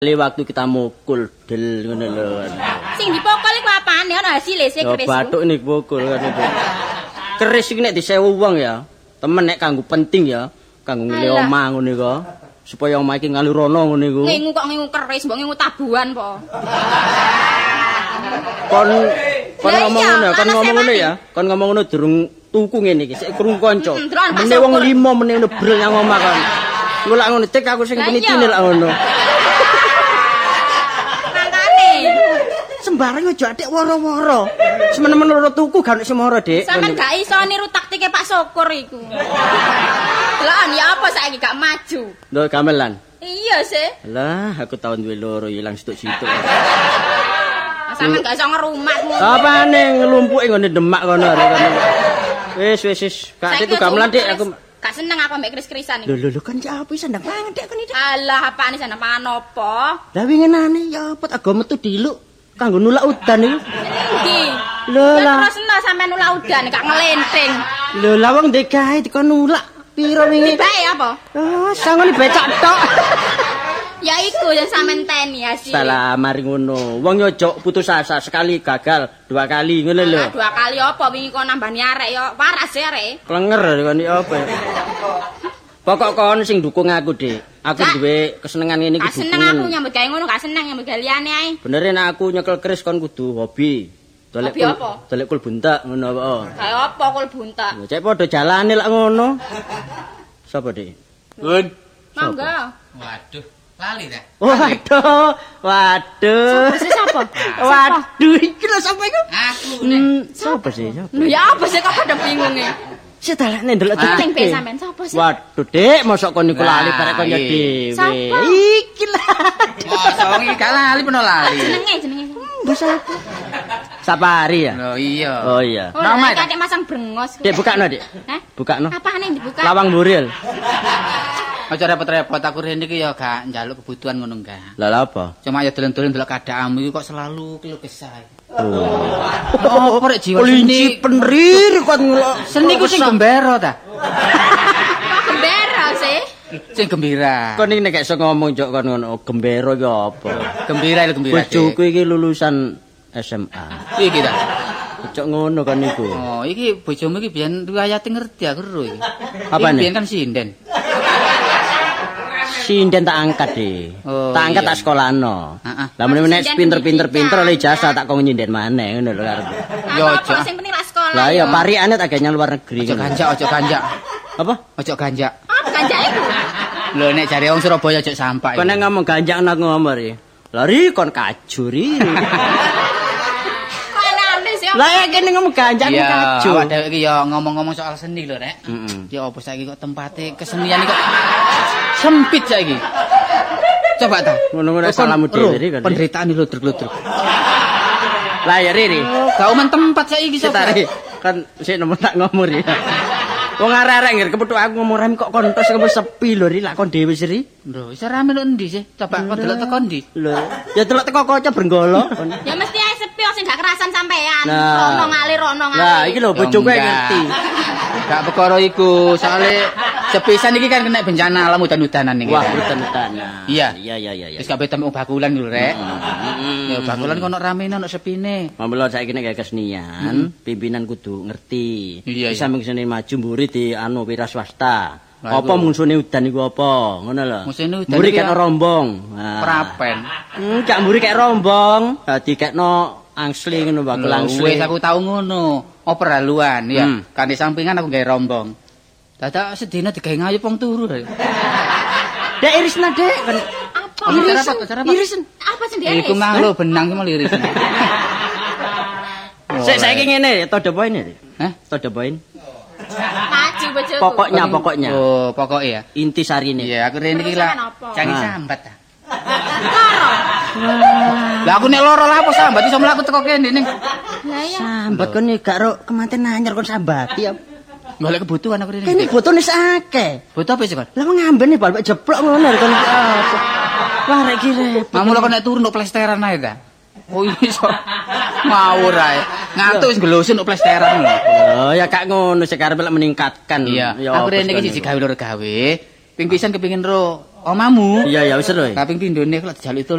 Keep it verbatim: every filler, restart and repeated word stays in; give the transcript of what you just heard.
Li waktu kita mukul del ngono lho. Sing dipokol iku apane ana hasile sik keris. Ya bathuk nek pukul kan itu. Keris iki nek disewu wong ya, temen nek kanggo penting ya, kanggo ngile omah ngono iku. Supaya omah iki ngalur ana ngono iku. Ngingu kok ngingu keris, mbok ngingu tabuhan po. Kon kon ngomong ngono ya, kon ngomong ngono ya. Kon ngomong ngono durung tuku ngene iki, sik krungu kanca. Mene wong lima mene brel nang omah kan. Ngulak ngono tek aku sing penitine lak ngono. Sembarang aja adik woro-woro. Semen-men loro tuku gak nek semoro, Dik. Sampeyan gak iso niru taktike Pak Syukur iku. Lah ya apa saiki gak maju? Lho gamelan. Iya sih. Lah aku tahun duwe loro ilang situk-situk. Sampeyan gak iso ngerumat ngono. Apane nglumpuke ngene Demak kono arek. Wis wis wis. Gak itu gamelan, Dik, aku gak seneng aku mbek keris-kerisan iki. Lho lho kan ya apa sandang pangan Dik kon iki. Alah apane sandang pangan apa? Lah winginane ya apa aga metu diluk. Kanggo nulak udan iku. Ndi? Lho lah. Terus no sampean nulak udan gak ngelenting. Lho lah wong ndek gawe dikon nulak piro wingi? Bae apa? Ah, sangone becak tok. Ya iku yang sampean teni hasil. Salah mari ngono. Wong yo ojo putus asa, sekali gagal, dua kali ngono lho. Dua kali apa wingi kok nambani arek yo waras ya arek. Klenger kon iki apa. Pokok kon sing dukung aku, Dik. Aku duwe kesenengan ngene iki. Gak seneng aku nyambut gawe ngono, gak seneng nyambut gawe liyane ae. Bener nek aku nyekel keris kon kudu hobi. Dolek hobi apa? Dolek kul buntak ngono apa. Kayak apa kul buntak? Ya cek padha jalane lak ngono. Sapa, Dik? Bun. Mangga. Waduh, lali ta? Waduh, waduh. Sapa sih sapa? Waduh, iki lho sapa iku? Aku nek. nek. Sapa sih? Sapa? Lho ya apa sih kok pada bingung e? Setalane ndelok Sing pe sampean sapa sih? Waduh, Dik, mosok kon niku lali barek kon dhewe. Sapa? Iki lah. Mosok iki gak lali peno lali. Jenenge jenenge. Bisa. Sapari ya? Lho iya. Oh iya. Oh, Nama kakek masang brengos. Dik bukakno, Dik. Hah? Bukakno. Apane yang dibuka? Lawang Buril. Aja repot-repot aku rene iki ya gak njaluk kebutuhan ngono enggak. Lah lha apa? Cuma ya dolen-dolen delok keadaanmu iki kok selalu keluh kesah. Oh, apa rek jiwa kelinci seni penrir kon ngelok. Seni ku sing gembira ta? Gembira sih. Sing gembira. Kon iki nek gak iso ngomong jok kon ngono, gembira ki apa? Gembira lho gembira. Bojoku iki lulusan S M A. Iki ta. Cok ngono kan niku. Oh, iki bojomu iki biyen riwayate ngerti aku ero iki. Apane? Biyen kan sinden. Sinden tak angkat, Dik. Oh, tak angkat iya. tak sekolahno. Heeh. Lah meneh nek Sinden pinter-pinter-pinter oleh ijazah tak kok nyinden maneh ngono lho karepe. Yo Apa aja. sing penting lak sekolah. Lah ya pariane tak gawe luar negeri. Ojo ngono. ganjak, ojo ganjak. Apa? Ojo ganjak. Apa kanjake iku? Lho nek jare wong Surabaya ojo sampak. Kon nek ngomong ganjak nak ngomong ri. Lah ri kon kajuri. Kok aneh sih. Lah ya kene ngomong ganjak Iya, kaju. awak dhewe iki ya ngomong-ngomong soal seni lho, Rek. Heeh. Ya apa saiki kok tempate kesenian iki kok sempit saiki. Coba ta. Ngono-ngono salamu dhewe kan. Penderitaan iki ludruk-ludruk. Lah ya ri. Gak umen tempat saiki Kita ri. Kan sik nomor tak ngomong ri. Wong arek-arek ngger kepethuk aku ngomong rem kok kontos kok sepi lho ri lak kon dhewe sri. Lho, isa rame lho endi sih? Coba kok delok teko endi? Lho, ya delok teko kaca brenggolo. Ya mesti ae sepi sing gak kerasan sampean. Nah. Rono ngalir rono ngalir. Lah iki lho bojoku Enggak. ngerti. Gak perkara iku, soalnya sepisan iki kan kena bencana alam udan-udanan iki. Wah, hutan-hutanan. Iya. Iya iya iya iya. Wis kabeh temu bakulan lho, Rek. Heeh. Ya bakulan kono ramene ono sepine. Mamelo saiki nek gawe kesenian, pimpinan kudu ngerti. Iya, Bisa iya. mungsune maju mburi di anu wira swasta. Lah, Apa iku. mungsune udan iku apa? Ngono lho. Mungsune udan Mburi iki kek ya- rombong. Nah. Prapen. Hmm, gak mburi kek rombong. Dadi kekno angsli ngono bakul Lho, angsli. wis aku tau ngono. Opera haluan ya. Hmm. Kan di sampingan aku gawe rombong. Dadak sedina digawe ngayup wong turu. Rek. Dek irisna, Dek. Kan Apa? Cara apa? Cara apa? irisen. Apa sing dia? Iku mang lho benang ki meliris. Sik saiki ngene, to the point ya. Hah? To the point. Maju bojoku. Pokoknya, pokoknya. Oh, pokoknya ya. Inti sarine. Iya, aku rene iki lah. Perusahaan apa? Canggih Ah. sambat ta. Loro. Lah aku nek loro lah apa sambat iso mlaku teko kene ning. Lah ya. Sambat kon iki gak ro kemanten anyar kon sambati ya. Golek kebutuhan aku rene. Kene botone akeh. Butuh apa sih kon? Lah ngambene bal jeblok ngono kon iki apa. Wah rek iki repot. Mamu lek nek turu nduk plesteran ae ta. Oh iso. Ngawur ae. Ngantuk wis gelosen nduk plesteran lho. Oh ya kak ngono sik arep meningkatkan. Iya, Ya, aku apa rene iki sih siji gawe loro gawe. ping pisan kepengin ro omamu. Iya ya wis ro. Kaping pindhone kok dijaluk